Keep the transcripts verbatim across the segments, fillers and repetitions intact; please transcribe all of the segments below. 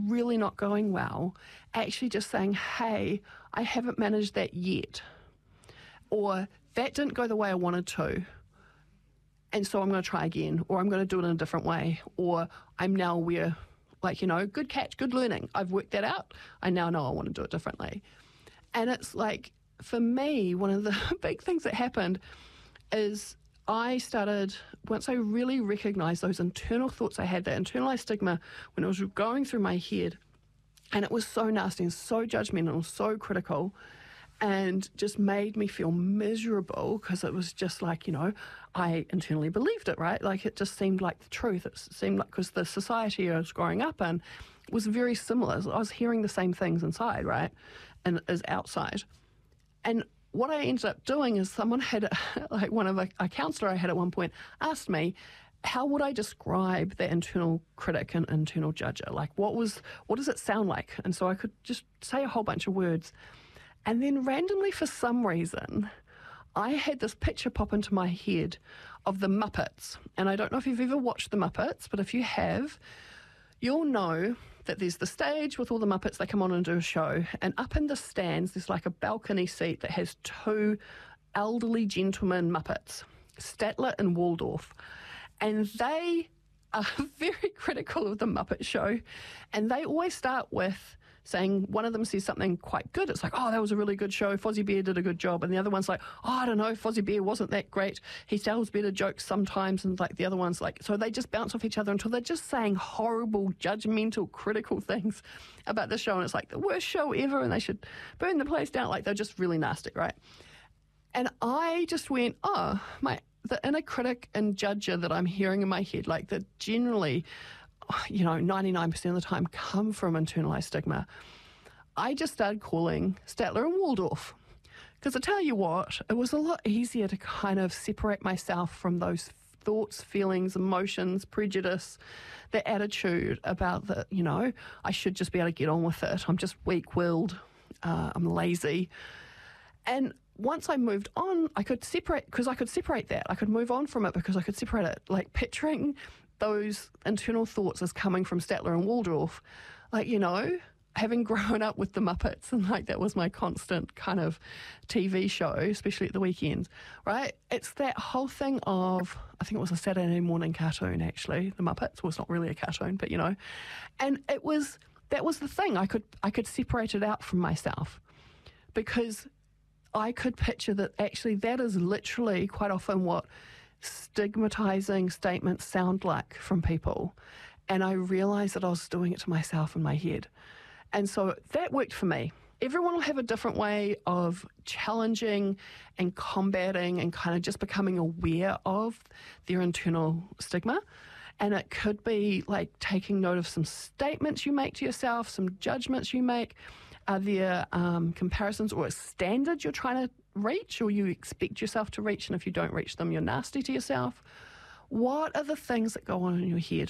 really not going well, actually just saying, hey, I haven't managed that yet. Or that didn't go the way I wanted to, and so I'm going to try again, or I'm going to do it in a different way, or I'm now aware, like, you know, good catch, good learning. I've worked that out. I now know I want to do it differently. And it's like, for me, one of the big things that happened is I started, once I really recognised those internal thoughts I had, that internalized stigma, when it was going through my head, and it was so nasty and so judgmental, so critical, and just made me feel miserable, because it was just like, you know, I internally believed it, right? Like, it just seemed like the truth. It seemed like, because the society I was growing up in was very similar. I was hearing the same things inside, right, and as outside. And what I ended up doing is, someone had, like one of a, a counsellor I had at one point asked me, how would I describe that internal critic and internal judger? Like, what was, what does it sound like? And so I could just say a whole bunch of words. And then randomly, for some reason, I had this picture pop into my head of the Muppets. And I don't know if you've ever watched the Muppets, but if you have, you'll know that there's the stage with all the Muppets. They come on and do a show. And up in the stands, there's like a balcony seat that has two elderly gentlemen Muppets, Statler and Waldorf. And they are very critical of the Muppet Show. And they always start with saying, one of them says something quite good. It's like, oh, that was a really good show. Fozzie Bear did a good job. And the other one's like, oh, I don't know, Fozzie Bear wasn't that great. He tells better jokes sometimes. And like the other one's like, so they just bounce off each other until they're just saying horrible, judgmental, critical things about the show. And it's like the worst show ever, and they should burn the place down. Like, they're just really nasty, right? And I just went, oh, my, the inner critic and judger that I'm hearing in my head, like, that generally, you know, ninety-nine percent of the time come from internalized stigma. I just started calling Statler and Waldorf. Because I tell you what, it was a lot easier to kind of separate myself from those thoughts, feelings, emotions, prejudice, the attitude about the, you know, I should just be able to get on with it. I'm just weak-willed. Uh, I'm lazy. And once I moved on, I could separate, because I could separate that. I could move on from it because I could separate it. Like, picturing those internal thoughts as coming from Statler and Waldorf, like, you know, having grown up with the Muppets, and like that was my constant kind of T V show, especially at the weekends, right? It's that whole thing of, I think it was a Saturday morning cartoon, actually, the Muppets. Well, it's not really a cartoon, but you know, and it was, that was the thing. I could, I could separate it out from myself, because I could picture that actually that is literally quite often what stigmatizing statements sound like from people. And I realized that I was doing it to myself in my head. And so that worked for me. Everyone will have a different way of challenging and combating and kind of just becoming aware of their internal stigma. And it could be like taking note of some statements you make to yourself, some judgments you make. Are there um, comparisons or a standard you're trying to reach, or you expect yourself to reach, and if you don't reach them, you're nasty to yourself? What are the things that go on in your head?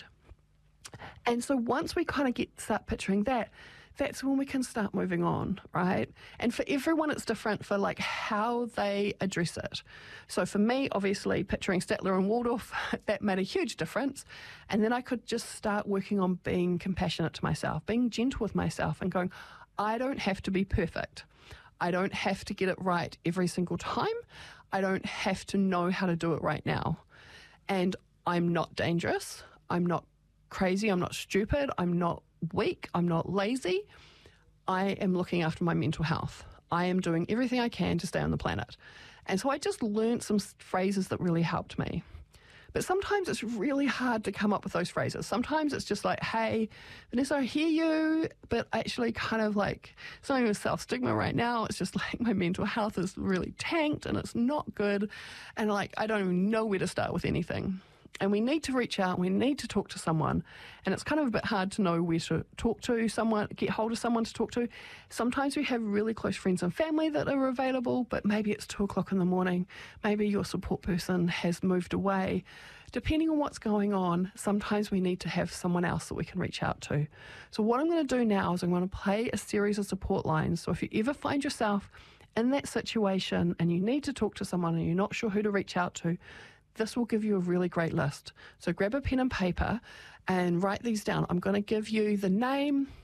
And so once we kind of get start picturing that, that's when we can start moving on, right? And for everyone, it's different for like how they address it. So for me, obviously, picturing Statler and Waldorf, that made a huge difference. And then I could just start working on being compassionate to myself, being gentle with myself, and going, I don't have to be perfect. I don't have to get it right every single time. I don't have to know how to do it right now. And I'm not dangerous. I'm not crazy. I'm not stupid. I'm not weak. I'm not lazy. I am looking after my mental health. I am doing everything I can to stay on the planet. And so I just learned some phrases that really helped me. But sometimes it's really hard to come up with those phrases. Sometimes it's just like, hey, Vanessa, I hear you, but actually kind of like, it's not even self-stigma right now. It's just like my mental health is really tanked and it's not good. And like, I don't even know where to start with anything. And we need to reach out, we need to talk to someone. And it's kind of a bit hard to know where to talk to someone, get hold of someone to talk to. Sometimes we have really close friends and family that are available, but maybe it's two o'clock in the morning. Maybe your support person has moved away. Depending on what's going on, sometimes we need to have someone else that we can reach out to. So what I'm going to do now is I'm going to play a series of support lines. So if you ever find yourself in that situation and you need to talk to someone and you're not sure who to reach out to, this will give you a really great list. So grab a pen and paper and write these down. I'm going to give you the name,